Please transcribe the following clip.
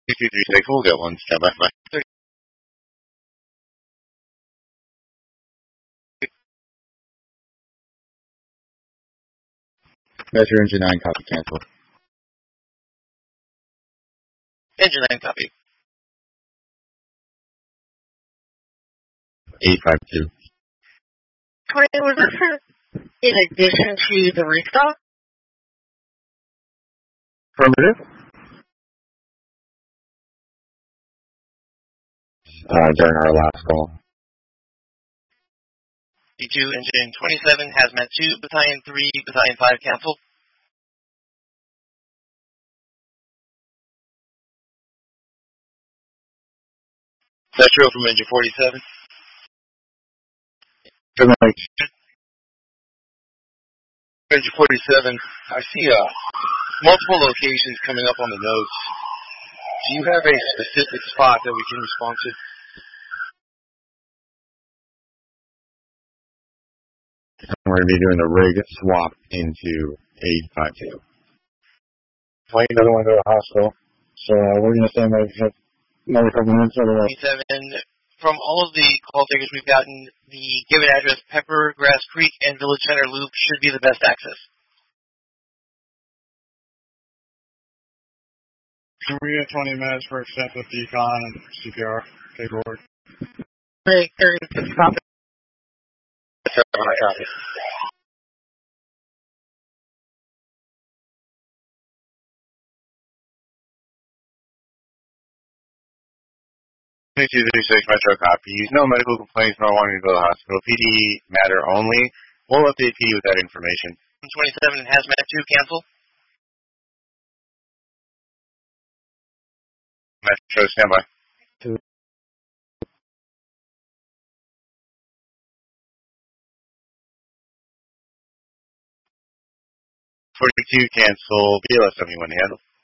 236, we'll get one. Stand by. Bye. Measure engine 9, copy, cancel. Engine 9, copy. 852. 20, was this in addition to the restock? Affirmative. During our last call. D2, engine 27, hazmat 2, battalion 3, battalion 5, cancel. Metro from engine 47. Engine 47, I see multiple locations coming up on the notes. Do you have a specific spot that we can respond to? We're going to be doing the rig swap into 852. Plane doesn't want to go to the hospital, so we're going to stand by for another couple minutes. 27, from all of the call takers we've gotten, the given address, Pepper, Grass Creek, and Village Center Loop should be the best access. We have 20 minutes for extensive decon and CPR paperwork. Hey, 36, copy. Copy. 2236 Metro copy. No medical complaints, nor wanting to go to the hospital. PD matter only. We'll update PD with that information. 27 hazmat 2, cancel. Metro, stand by. 42 cancel. BLS 71 handle.